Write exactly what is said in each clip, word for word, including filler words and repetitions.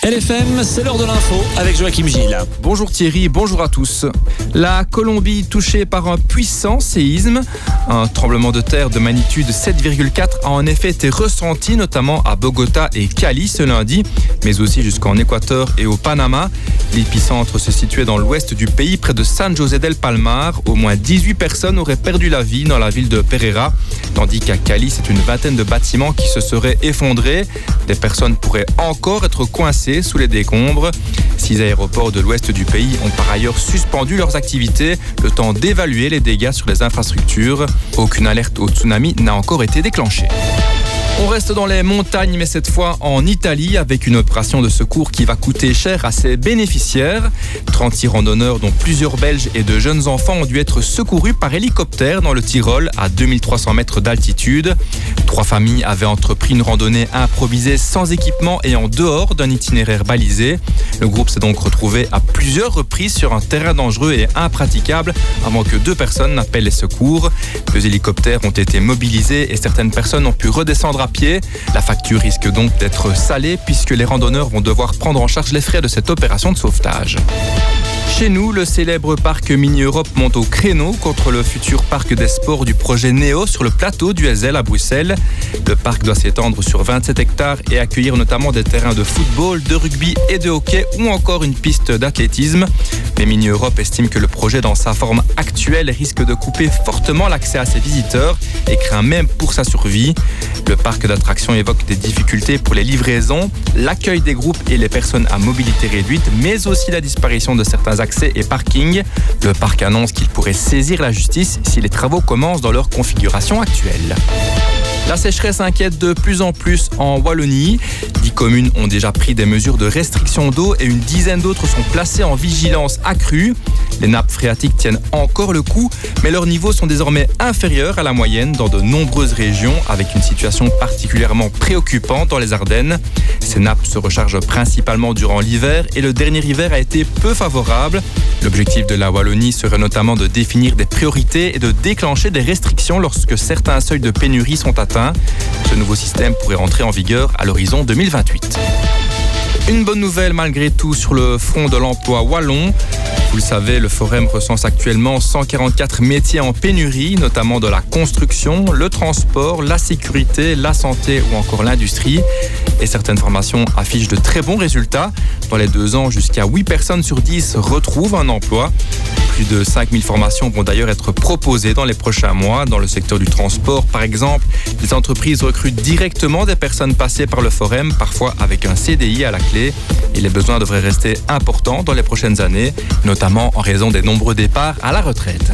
L F M, c'est l'heure de l'info avec Joachim Gilles. Bonjour Thierry, bonjour à tous. La Colombie touchée par un puissant séisme. Un tremblement de terre de magnitude sept virgule quatre a en effet été ressenti, notamment à Bogota et Cali ce lundi, mais aussi jusqu'en Équateur et au Panama. L'épicentre se situait dans l'ouest du pays, près de San José del Palmar. Au moins dix-huit personnes auraient perdu la vie dans la ville de Pereira, tandis qu'à Cali, c'est une vingtaine de bâtiments qui se seraient effondrés. Des personnes pourraient encore être coincées sous les décombres. Six aéroports de l'ouest du pays ont par ailleurs suspendu leurs activités, le temps d'évaluer les dégâts sur les infrastructures. Aucune alerte au tsunami n'a encore été déclenchée. On reste dans les montagnes, mais cette fois en Italie, avec une opération de secours qui va coûter cher à ses bénéficiaires. trente-six randonneurs, dont plusieurs Belges et de jeunes enfants, ont dû être secourus par hélicoptère dans le Tyrol, à deux mille trois cents mètres d'altitude. Trois familles avaient entrepris une randonnée improvisée sans équipement et en dehors d'un itinéraire balisé. Le groupe s'est donc retrouvé à plusieurs reprises sur un terrain dangereux et impraticable avant que deux personnes n'appellent les secours. Deux hélicoptères ont été mobilisés et certaines personnes ont pu redescendre à pied. La facture risque donc d'être salée puisque les randonneurs vont devoir prendre en charge les frais de cette opération de sauvetage. Chez nous, le célèbre parc Mini Europe monte au créneau contre le futur parc des sports du projet Néo sur le plateau du Heysel à Bruxelles. Le parc doit s'étendre sur vingt-sept hectares et accueillir notamment des terrains de football, de rugby et de hockey ou encore une piste d'athlétisme. Mais Mini Europe estime que le projet dans sa forme actuelle risque de couper fortement l'accès à ses visiteurs et craint même pour sa survie. Le parc d'attractions évoque des difficultés pour les livraisons, l'accueil des groupes et les personnes à mobilité réduite, mais aussi la disparition de certains accès et parkings. Le parc annonce qu'il pourrait saisir la justice si les travaux commencent dans leur configuration actuelle. La sécheresse inquiète de plus en plus en Wallonie. Dix communes ont déjà pris des mesures de restriction d'eau et une dizaine d'autres sont placées en vigilance accrue. Les nappes phréatiques tiennent encore le coup, mais leurs niveaux sont désormais inférieurs à la moyenne dans de nombreuses régions, avec une situation particulièrement préoccupante dans les Ardennes. Ces nappes se rechargent principalement durant l'hiver et le dernier hiver a été peu favorable. L'objectif de la Wallonie serait notamment de définir des priorités et de déclencher des restrictions lorsque certains seuils de pénurie sont atteints. Ce nouveau système pourrait entrer en vigueur à l'horizon deux mille vingt-huit. Une bonne nouvelle malgré tout sur le front de l'emploi wallon. Vous le savez, le Forum recense actuellement cent quarante-quatre métiers en pénurie, notamment de la construction, le transport, la sécurité, la santé ou encore l'industrie. Et certaines formations affichent de très bons résultats. Dans les deux ans, jusqu'à huit personnes sur dix retrouvent un emploi. Plus de cinq mille formations vont d'ailleurs être proposées dans les prochains mois. Dans le secteur du transport, par exemple, les entreprises recrutent directement des personnes passées par le Forum, parfois avec un C D I à la clé. Et les besoins devraient rester importants dans les prochaines années, notamment en raison des nombreux départs à la retraite.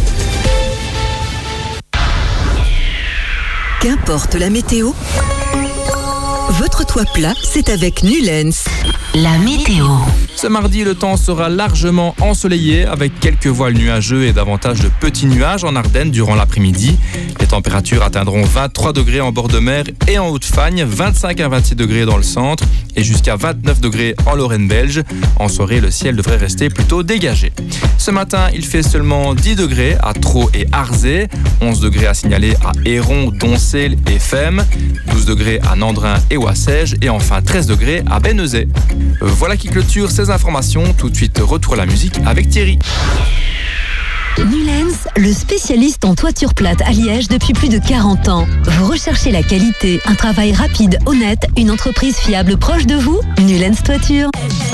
Qu'importe la météo, votre toit plat, c'est avec Nulens. La météo. Ce mardi, le temps sera largement ensoleillé avec quelques voiles nuageux et davantage de petits nuages en Ardennes durant l'après-midi. Les températures atteindront vingt-trois degrés en bord de mer et en Haute-Fagne, vingt-cinq à vingt-six degrés dans le centre et jusqu'à vingt-neuf degrés en Lorraine belge. En soirée, le ciel devrait rester plutôt dégagé. Ce matin, il fait seulement dix degrés à Traux et Arzé, onze degrés à signaler à Héron, Doncel et Fem, douze degrés à Nandrin et Ouassège et enfin treize degrés à Bénezet. Voilà qui clôture ces informations. Tout de suite, retour à la musique avec Thierry. Nulens, le spécialiste en toiture plate à Liège depuis plus de quarante ans. Vous recherchez la qualité, un travail rapide, honnête, une entreprise fiable proche de vous? Nulens Toiture.